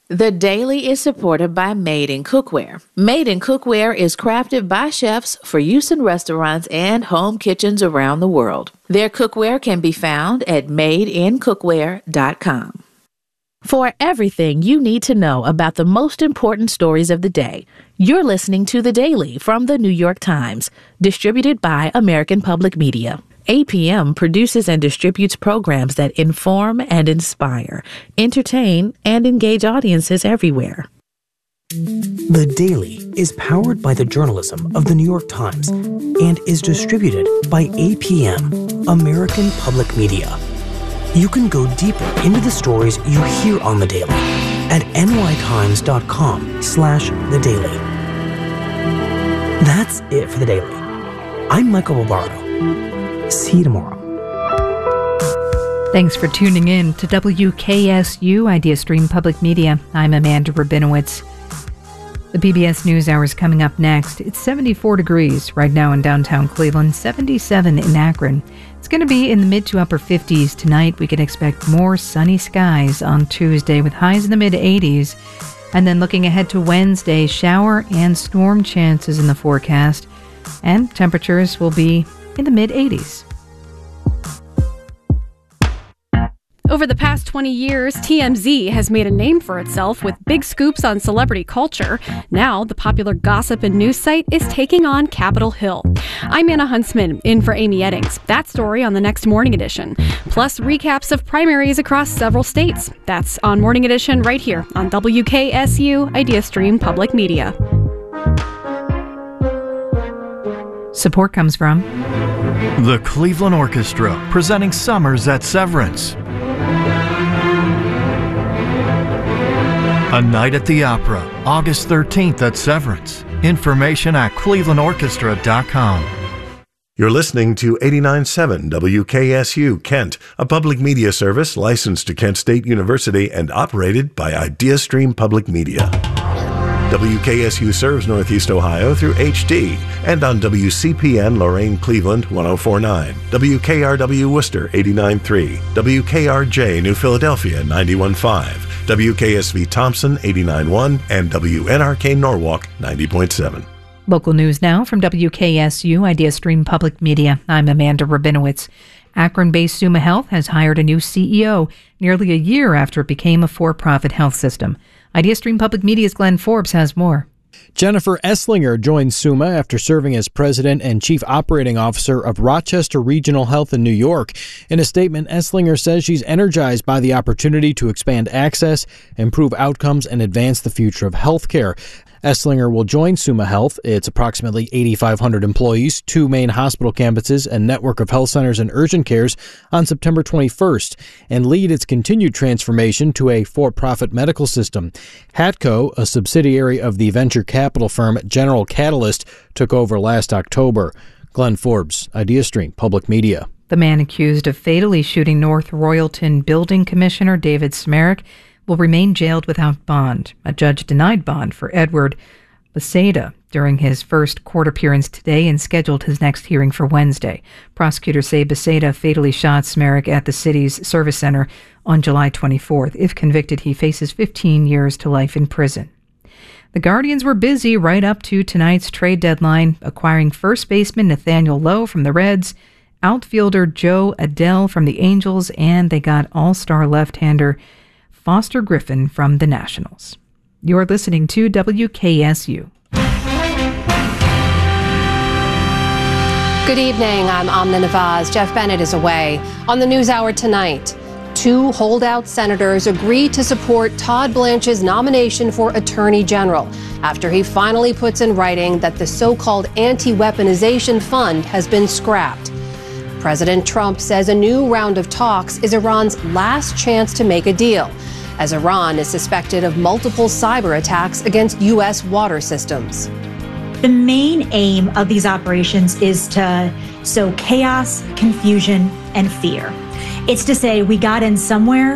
The Daily is supported by Made in Cookware. Made in Cookware is crafted by chefs for use in restaurants and home kitchens around the world. Their cookware can be found at madeincookware.com. For everything you need to know about the most important stories of the day, you're listening to The Daily from The New York Times, distributed by American Public Media. APM produces and distributes programs that inform and inspire, entertain, and engage audiences everywhere. The Daily is powered by the journalism of The New York Times and is distributed by APM, American Public Media. You can go deeper into the stories you hear on The Daily at nytimes.com/The Daily. That's it for The Daily. I'm Michael Barbaro. See you tomorrow. Thanks for tuning in to WKSU Idea Stream Public Media. I'm Amanda Rabinowitz. The PBS NewsHour is coming up next. It's 74 degrees right now in downtown Cleveland, 77 in Akron. It's going to be in the mid to upper 50s tonight. We can expect more sunny skies on Tuesday with highs in the mid-80s. And then looking ahead to Wednesday, shower and storm chances in the forecast. And temperatures will be in the mid-80s. Over the past 20 years, TMZ has made a name for itself with big scoops on celebrity culture. Now, the popular gossip and news site is taking on Capitol Hill. I'm Anna Huntsman, in for Amy Eddings. That story on the next Morning Edition. Plus, recaps of primaries across several states. That's on Morning Edition right here on WKSU Idea Stream Public Media. Support comes from the Cleveland Orchestra, presenting Summers at Severance. A Night at the Opera, August 13th at Severance. Information at clevelandorchestra.com. You're listening to 89.7 WKSU Kent, a public media service licensed to Kent State University and operated by IdeaStream Public Media. WKSU serves Northeast Ohio through HD and on WCPN Lorain Cleveland 104.9, WKRW Worcester 89.3, WKRJ New Philadelphia 91.5, WKSV Thompson 89.1, and WNRK Norwalk 90.7. Local news now from WKSU Idea Stream Public Media. I'm Amanda Rabinowitz. Akron-based Summa Health has hired a new CEO nearly a year after it became a for-profit health system. IdeaStream Public Media's Glenn Forbes has more. Jennifer Esslinger joined Summa after serving as president and chief operating officer of Rochester Regional Health in New York. In a statement, Esslinger says she's energized by the opportunity to expand access, improve outcomes, and advance the future of healthcare. Esslinger will join Summa Health. It's approximately 8,500 employees, 2 main hospital campuses, and network of health centers and urgent cares on September 21st, and lead its continued transformation to a for-profit medical system. Hatco, a subsidiary of the venture capital firm General Catalyst, took over last October. Glenn Forbes, IdeaStream Public Media. The man accused of fatally shooting North Royalton Building Commissioner David Smerek will remain jailed without bond. A judge denied bond for Edward Beceda during his first court appearance today and scheduled his next hearing for Wednesday. Prosecutors say Beceda fatally shot Smerek at the city's service center on July 24th. If convicted, he faces 15 years to life in prison. The Guardians were busy right up to tonight's trade deadline, acquiring first baseman Nathaniel Lowe from the Reds, outfielder Joe Adell from the Angels, and they got all-star left-hander Foster Griffin from the Nationals. You're listening to WKSU. Good evening. I'm Amna Nawaz. Jeff Bennett is away. On the NewsHour tonight, 2 holdout senators agreed to support Todd Blanche's nomination for Attorney General after he finally puts in writing that the so-called anti-weaponization fund has been scrapped. President Trump says a new round of talks is Iran's last chance to make a deal, as Iran is suspected of multiple cyber attacks against U.S. water systems. The main aim of these operations is to sow chaos, confusion, and fear. It's to say we got in somewhere